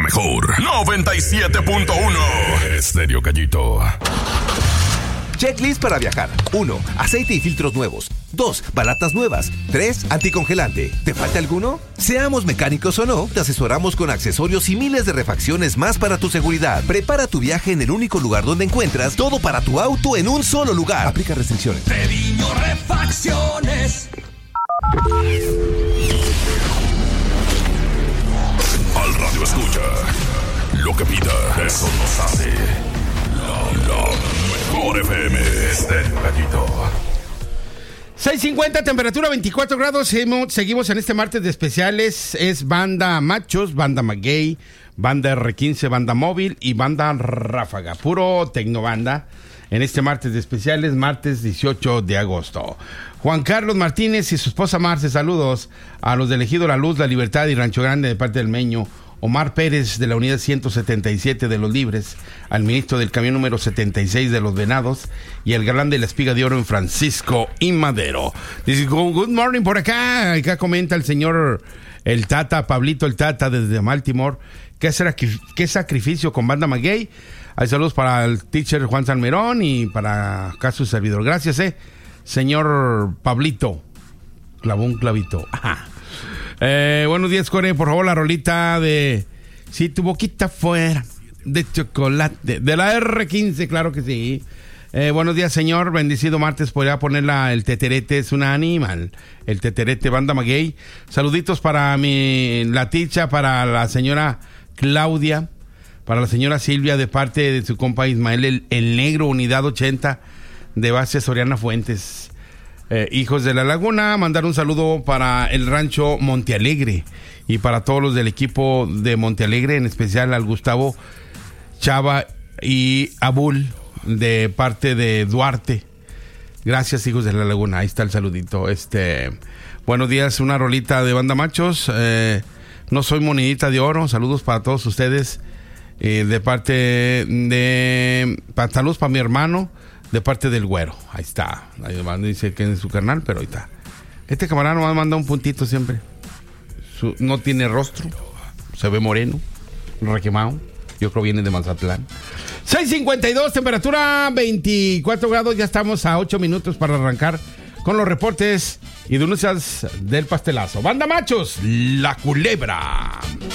mejor 97.1 Estéreo Gallito. Checklist para viajar. 1. Aceite y filtros nuevos. 2. Balatas nuevas. 3. Anticongelante. ¿Te falta alguno? Seamos mecánicos o no, te asesoramos con accesorios y miles de refacciones más para tu seguridad. Prepara tu viaje en el único lugar donde encuentras todo para tu auto en un solo lugar. Aplica restricciones. Treviño Refacciones. Al radio escucha. Lo que pida, eso nos hace. La mejor FM, Estéreo Gallito. 6:50, temperatura 24 grados. Seguimos en este martes de especiales. Es Banda Machos, Banda Maguey, Banda R15, Banda Móvil y Banda Ráfaga. Puro tecnobanda en este martes de especiales, martes 18 de agosto. Juan Carlos Martínez y su esposa Marce, saludos a los del Ejido La Luz, La Libertad y Rancho Grande de parte del Meño. Omar Pérez de la unidad 177 de Los Libres, al ministro del camión número 76 de Los Venados y el galán de la Espiga de Oro en Francisco y Madero. Dice, good morning por acá. Acá comenta el señor el Tata, Pablito el Tata desde Baltimore. ¿Qué sacrificio con Banda Maguey? Hay saludos para el teacher Juan Salmerón y para acá su servidor. Gracias, señor Pablito. Clavó un clavito. Ajá. Buenos días, Core, por favor, la rolita de Si tu boquita fuera de chocolate, de la R15, claro que sí. Buenos días, señor, bendecido martes. Podría ponerla, el teterete es un animal, el teterete, Banda Maguey. Saluditos para la ticha, para la señora Claudia, para la señora Silvia, de parte de su compa Ismael, el negro, unidad 80 de base Soriana Fuentes. Hijos de la Laguna, mandar un saludo para el rancho Montealegre y para todos los del equipo de Montealegre, en especial al Gustavo, Chava y Abul, de parte de Duarte. Gracias, hijos de la Laguna, ahí está el saludito. Buenos días, una rolita de Banda Machos. No soy monedita de oro, saludos para todos ustedes, de parte de saludos para mi hermano, de parte del Güero. Ahí está. Ahí dice que es su carnal, pero ahí está. Este camarada me manda un puntito siempre. No tiene rostro. Se ve moreno. Requemado. Yo creo viene de Mazatlán. 6:52, temperatura 24 grados. Ya estamos a 8 minutos para arrancar con los reportes y denuncias del pastelazo. Banda Machos, La Culebra.